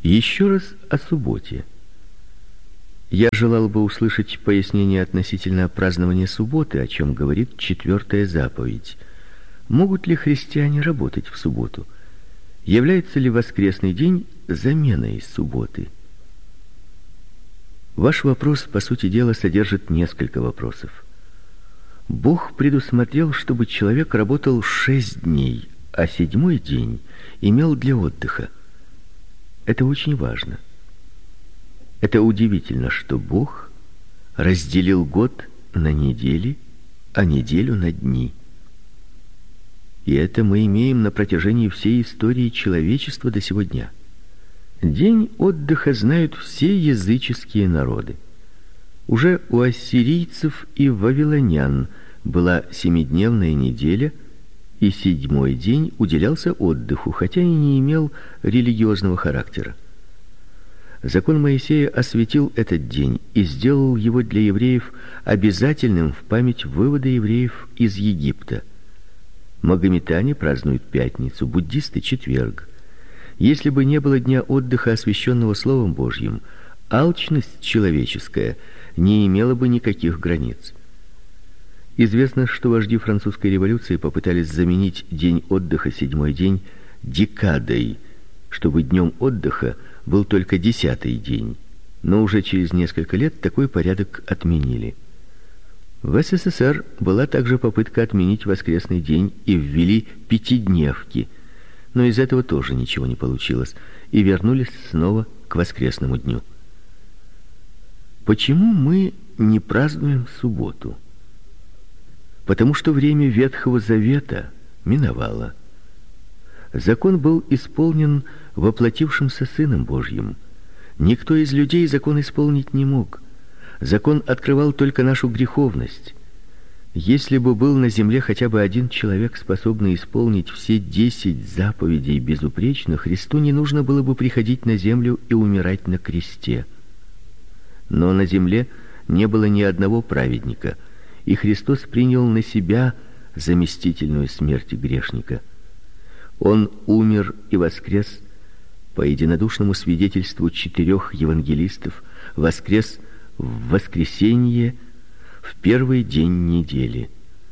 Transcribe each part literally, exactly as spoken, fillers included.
Еще раз о субботе. Я желал бы услышать пояснение относительно празднования субботы, о чем говорит четвертая заповедь. Могут ли христиане работать в субботу? Является ли воскресный день заменой субботы? Ваш вопрос, по сути дела, содержит несколько вопросов. Бог предусмотрел, чтобы человек работал шесть дней, а седьмой день имел для отдыха. Это очень важно. Это удивительно, что Бог разделил год на недели, а неделю на дни. И это мы имеем на протяжении всей истории человечества до сего дня. День отдыха знают все языческие народы. Уже у ассирийцев и вавилонян была семидневная неделя, и седьмой день уделялся отдыху, хотя и не имел религиозного характера. Закон Моисея осветил этот день и сделал его для евреев обязательным в память вывода евреев из Египта. Магометане празднуют пятницу, буддисты четверг. Если бы не было дня отдыха, освященного Словом Божьим, алчность человеческая не имела бы никаких границ. Известно, что вожди французской революции попытались заменить день отдыха, седьмой день, декадой, чтобы днем отдыха был только десятый день. Но уже через несколько лет такой порядок отменили. В СССР была также попытка отменить воскресный день и ввели пятидневки, но из этого тоже ничего не получилось, и вернулись снова к воскресному дню. Почему мы не празднуем субботу? Потому что время Ветхого Завета миновало. Закон был исполнен воплотившимся Сыном Божьим. Никто из людей закон исполнить не мог. Закон открывал только нашу греховность. Если бы был на земле хотя бы один человек, способный исполнить все десять заповедей безупречно, Христу не нужно было бы приходить на землю и умирать на кресте. Но на земле не было ни одного праведника, и Христос принял на себя заместительную смерть грешника. Он умер и воскрес по единодушному свидетельству четырех евангелистов, воскрес в воскресенье, в первый день недели.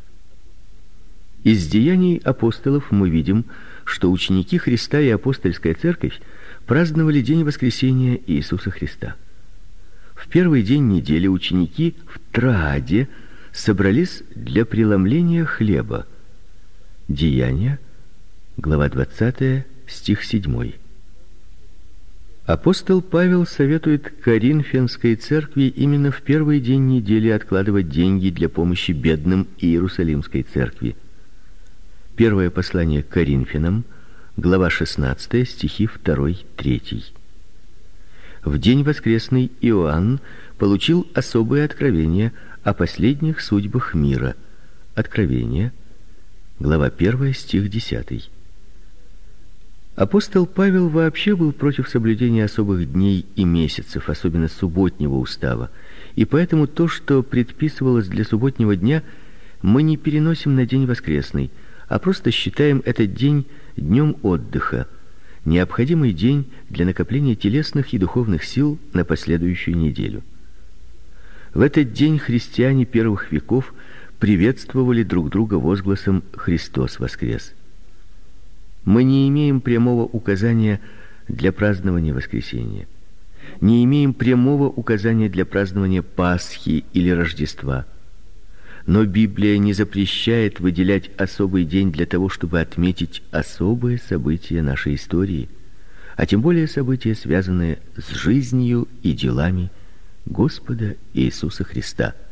Из деяний апостолов мы видим, что ученики Христа и апостольская церковь праздновали день воскресения Иисуса Христа. В первый день недели ученики в Трааде собрались для преломления хлеба. Деяния, глава двадцатая, стих седьмой. Апостол Павел советует Коринфянской церкви именно в первый день недели откладывать деньги для помощи бедным Иерусалимской церкви. Первое послание к Коринфянам, глава шестнадцатая, стихи второй-третий. В день воскресный Иоанн получил особое откровение о последних судьбах мира. Откровение, глава первая, стих десятый. Апостол Павел вообще был против соблюдения особых дней и месяцев, особенно субботнего устава, и поэтому то, что предписывалось для субботнего дня, мы не переносим на день воскресный, а просто считаем этот день днем отдыха, необходимый день для накопления телесных и духовных сил на последующую неделю. В этот день христиане первых веков приветствовали друг друга возгласом «Христос воскрес!». Мы не имеем прямого указания для празднования воскресения, не имеем прямого указания для празднования Пасхи или Рождества. Но Библия не запрещает выделять особый день для того, чтобы отметить особые события нашей истории, а тем более события, связанные с жизнью и делами Господа Иисуса Христа.